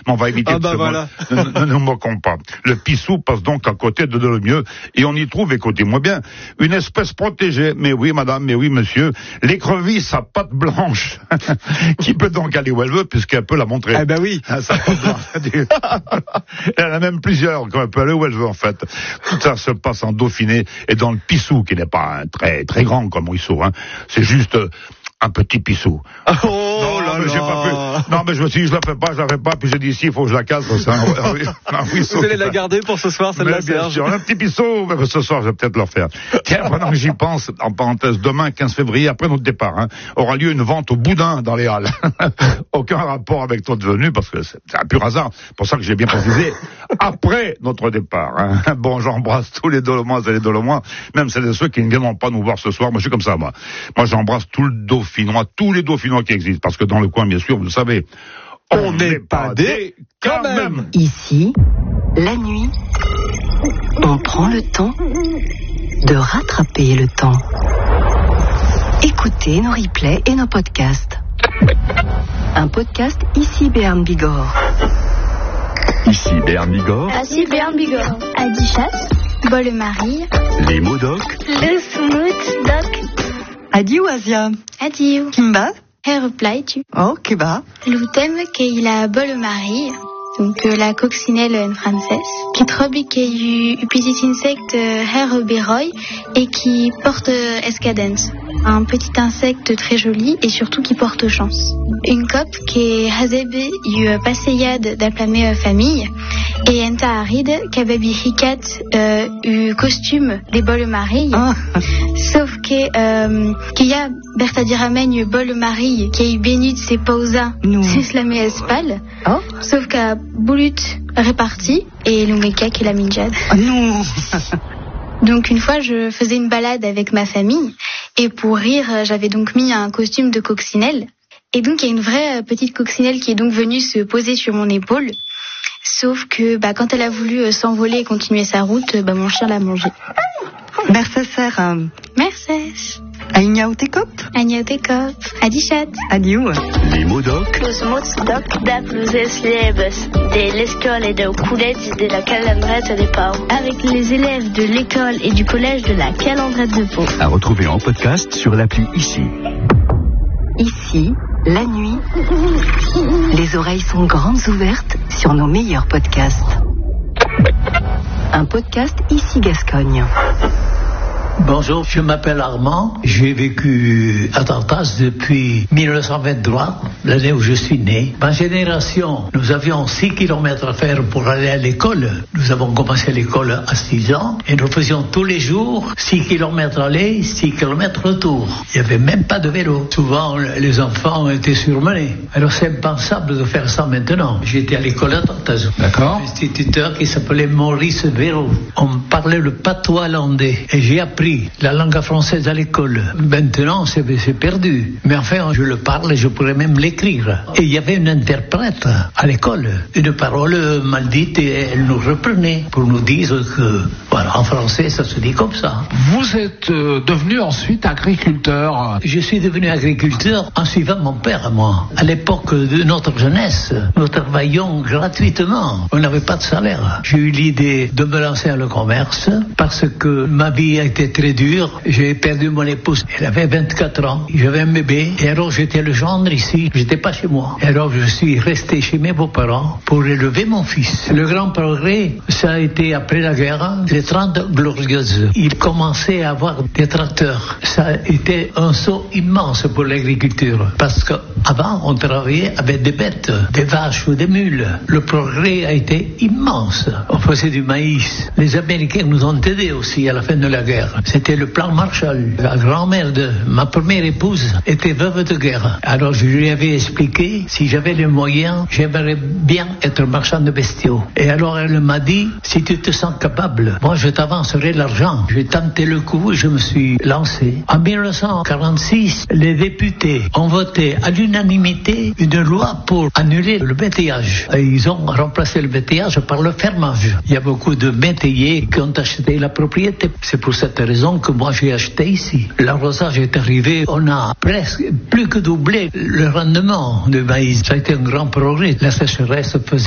mais on va éviter de voilà. Ne nous moquons pas. Le Pissou passe donc à côté de Dolomieu, et on y trouve, écoutez-moi bien, une espèce protégée. Mais oui, madame, mais oui, monsieur, l'écrevisse à pattes blanches, qui peut donc aller où elle veut, puisqu'elle peut la montrer. Ah ben oui. Sa patte blanche. Elle en a même plusieurs, quand elle peut aller où elle veut, en fait. Tout ça se passe en Dauphiné, et dans le Pissou, qui n'est pas très, très grand comme ruisseau, hein. C'est juste un petit Pissou. Oh là mais j'ai pas pu. Non, mais je me suis dit, je la fais pas, puis j'ai dit, ici, il faut que je la casse, c'est un ruisseau. Vous allez la garder pour ce soir, celle-là, bien sûr, un petit Pissou, mais ce soir, je vais peut-être le refaire. Tiens, pendant que j'y pense, en parenthèse, demain, 15 février, après notre départ, hein, aura lieu une vente au boudin dans les Halles. Aucun rapport avec notre venue, parce que c'est un pur hasard. Pour ça que j'ai bien précisé, après notre départ, hein. Bon, j'embrasse tous les Dolomois et les Dolomois, même celles et ceux qui ne viendront pas nous voir ce soir. Moi, je suis comme ça, moi. Moi, j'embrasse tout le Dauphinois, tous les Dauphinois qui existent, parce que dans le coin, bien sûr, vous le savez, on n'est pas des quand même. Ici, la nuit, on prend le temps de rattraper le temps. Écoutez nos replays et nos podcasts. Un podcast Ici Béarn Bigorre. Ici Béarn Bigorre. Ici Béarn Bigorre. Adichat, Bolle-Marie. Les mots doc. Le smooth doc. Adieu Asia. Adieu. Kimba. Reply tu. Oh, Keba. L'outem qu'il a Bolle-Marie. Donc la coccinelle en français, qui trobi qui a petit insecte Heroberoy et qui porte escadence. Un petit insecte très joli et surtout qui porte chance. Une cope qui est hazebe eu passeyade d'applamé famille et enta aride kababi hikat eu costume des Bolle-Marie. Sauf que qu'il y a Bertadiramen eu Bolle-Marie qui a eu béni de ses pausa c'est la espal. Oh. Sauf qu'à Boulut réparti et l'Oumeka qui est la minjade. Oh non. Donc une fois je faisais une balade avec ma famille et pour rire j'avais donc mis un costume de coccinelle et donc il y a une vraie petite coccinelle qui est donc venue se poser sur mon épaule. Sauf que quand elle a voulu s'envoler et continuer sa route, mon chien l'a mangé. Merci Sarah. Merci. Aïnia Otekop. Aïnia Otekop. Adichat. Adieu. Les mots doc. Os mots doc d'applauses liebes de l'école et de collège de la Calandrette de Pau. Avec les élèves de l'école et du collège de la Calandrette de Pau. À retrouver en podcast sur l'appli Ici. Ici, la nuit, les oreilles sont grandes ouvertes sur nos meilleurs podcasts. Un podcast Ici Gascogne. Bonjour, je m'appelle Armand. J'ai vécu à Tartas depuis 1923, l'année où je suis né. Ma génération, nous avions 6 kilomètres à faire pour aller à l'école. Nous avons commencé l'école à 6 ans et nous faisions tous les jours 6 kilomètres aller, 6 kilomètres retour. Il n'y avait même pas de vélo. Souvent, les enfants étaient surmenés. Alors c'est impensable de faire ça maintenant. J'étais à l'école à Tartas. D'accord. Un instituteur qui s'appelait Maurice Véro. On parlait le patois hollandais et j'ai appris la langue française à l'école. Maintenant, c'est perdu. Mais enfin, je le parle et je pourrais même l'écrire. Et il y avait une interprète à l'école. Une parole mal dite et elle nous reprenait pour nous dire que, voilà, en français, ça se dit comme ça. Vous êtes devenu ensuite agriculteur. Je suis devenu agriculteur en suivant mon père à moi. À l'époque de notre jeunesse, nous travaillions gratuitement. On n'avait pas de salaire. J'ai eu l'idée de me lancer dans le commerce parce que ma vie a été très dure. J'ai perdu mon épouse. Elle avait 24 ans. J'avais un bébé. Et alors, j'étais le gendre ici. J'étais pas chez moi. Et alors, je suis resté chez mes beaux-parents pour élever mon fils. Le grand progrès, ça a été après la guerre, les 30 glorieuses. Il commençait à avoir des tracteurs. Ça a été un saut immense pour l'agriculture. Parce qu'avant, on travaillait avec des bêtes, des vaches ou des mules. Le progrès a été immense. On faisait du maïs. Les Américains nous ont aidés aussi à la fin de la guerre. C'était le plan Marshall. La grand-mère de ma première épouse était veuve de guerre. Alors je lui avais expliqué, si j'avais les moyens, j'aimerais bien être marchand de bestiaux. Et alors elle m'a dit, si tu te sens capable, moi je t'avancerai l'argent. J'ai tenté le coup et je me suis lancé. En 1946, les députés ont voté à l'unanimité une loi pour annuler le bétayage. Et ils ont remplacé le bétayage par le fermage. Il y a beaucoup de métayers qui ont acheté la propriété. C'est pour cette raison que moi j'ai acheté ici. L'arrosage est arrivé, on a presque plus que doublé le rendement du maïs. Ça a été un grand progrès. La sécheresse faisait